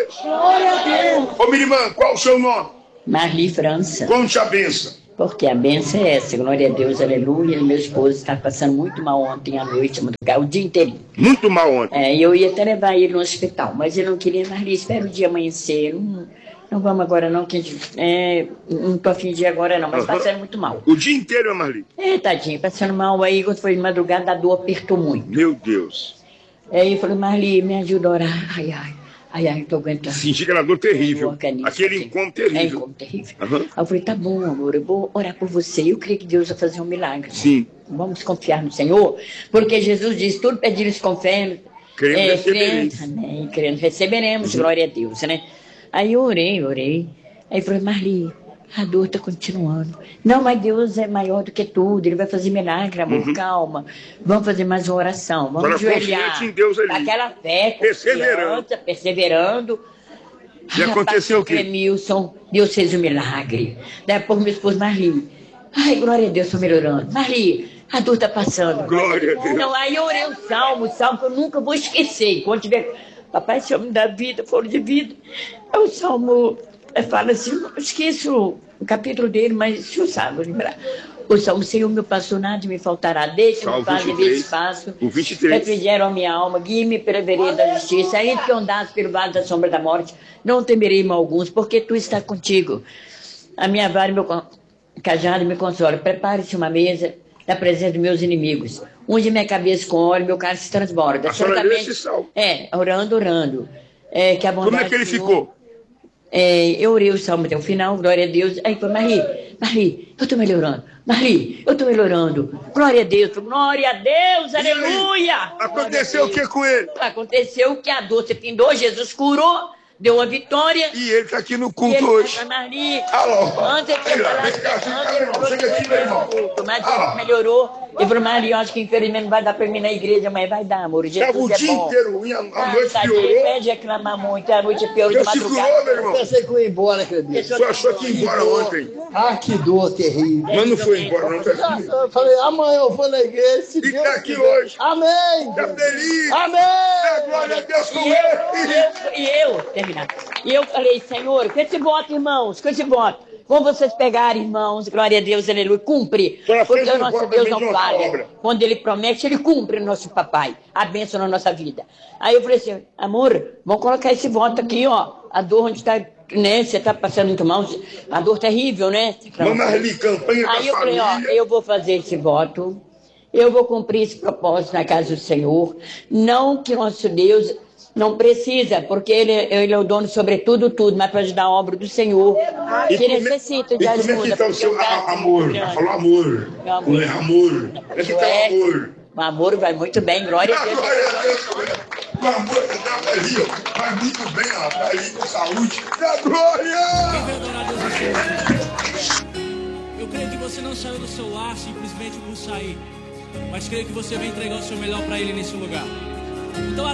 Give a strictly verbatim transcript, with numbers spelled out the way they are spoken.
Deus. Glória a Deus. Ô, minha irmã, qual o seu nome? Marli França. Conte a benção. Porque a benção é essa, glória a Deus, aleluia. Meu esposo está passando muito mal ontem à noite, o dia inteiro. Muito mal ontem? É, eu ia até levar ele no hospital, mas ele não queria. Marli, espera o dia amanhecer. Não, não vamos agora não, que a gente, é, não tô a fim de ir agora não, mas uhum. Passando muito mal. O dia inteiro, Marli? É, tadinho, passando mal aí, quando foi de madrugada, a dor apertou muito. Meu Deus. Aí eu falei, Marli, me ajuda a orar. Ai, ai. Ai, ai, não tô aguentando. Senti aquela dor terrível. Aquele aqui. encontro terrível. É, encontro terrível. Uhum. Aí eu falei, tá bom, amor, eu vou orar por você. Eu creio que Deus vai fazer um milagre. Sim. Vamos confiar no Senhor, porque Jesus diz, tudo pedires com fé. Crendo, é, receberemos. Crendo, amém, crendo, receberemos, uhum. Glória a Deus, né? Aí eu orei, orei. Aí eu falei, Marli, a dor está continuando. Não, mas Deus é maior do que tudo, Ele vai fazer milagre, amor, uhum. Calma. Vamos fazer mais uma oração, vamos Agora, ajoelhar. Em Deus ali. Aquela fé, perseverando. perseverando. E aconteceu o quê? Milson, Deus fez um milagre. Daí a pouco meu esposo, Marli, ai, glória a Deus, estou melhorando. Marli, a dor está passando. Glória a Deus. Não, aí eu orei o salmo, o salmo que eu nunca vou esquecer. Quando tiver, papai, Senhor me dá vida, foro de vida. É o salmo, fala assim, eu esqueço o capítulo dele, mas o senhor sabe, vou lembrar. O salmo, Senhor, meu pastor, nada me faltará. Deixa-me fazer desse espaço. O vinte e três. Refrigeram a minha alma, guie-me pela vereda da justiça. Ainda que eu andasse pelo vale da sombra da morte, não temerei mal alguns, porque tu estás contigo. A minha vara e meu cajado me consola. Prepare-se uma mesa na presença dos meus inimigos. Unge minha cabeça com óleo, meu cálice se transborda. A senhora leu esse salmo? É, orando, orando. É, que a bondade Como é que ele ficou? É, eu orei o salmo até o final, glória a Deus. Aí foi, Marli, Marli, eu tô melhorando. Marli, eu tô melhorando. Glória a Deus, glória a Deus, aleluia. Aconteceu o que com ele? Aconteceu que a dor se findou, Jesus curou, deu uma vitória. E ele tá aqui no culto hoje. Tá, Marli, alô. antes de eu falar, mas Deus melhorou. E falou, Marli, eu acho que infelizmente não vai dar pra mim na igreja, mas vai dar, amor. Jesus Tava o é dia bom. inteiro ruim, a noite ah, piorou. Em vez de reclamar muito, a noite piorou de madrugada. Segurou, meu irmão? Eu pensei que eu ia embora, acredito. Você achou que ia embora ontem? Ah, que dor terrível. Mas não foi embora, não, tá aqui. Eu falei, amanhã eu vou na igreja. Se E Deus tá aqui quiser. hoje. Amém. Tá feliz. Amém. Dá glória a Deus com E ele. eu, e eu, terminar. E eu falei, Senhor, que esse voto, irmãos, que esse voto. Como vocês pegarem, irmãos, glória a Deus, aleluia, cumpre. Porque o nosso Deus não falha. Quando Ele promete, Ele cumpre, nosso papai. A bênção na nossa vida. Aí eu falei assim, amor, vamos colocar esse voto aqui, ó. A dor onde está, né? Você está passando muito mal. A dor terrível, né? Vamos ali, campanha da Aí eu falei, família. ó, eu vou fazer esse voto. Eu vou cumprir esse propósito na casa do Senhor. Não que nosso Deus... Não precisa, porque ele, ele é o dono sobre tudo, tudo, mas para ajudar a obra do Senhor, e que como, necessita de e ajuda. Como é que está o seu amor? Ela falou amor. Meu amor. Não é amor. Como é que está o amor? O amor vai muito bem, glória a Deus. Glória a Deus. O amor está ali, ó. Vai muito bem, ó. Tá ali com saúde. Da glória! Eu creio que você não saiu do seu lar simplesmente por sair, mas creio que você vai entregar o seu melhor para Ele nesse lugar. Então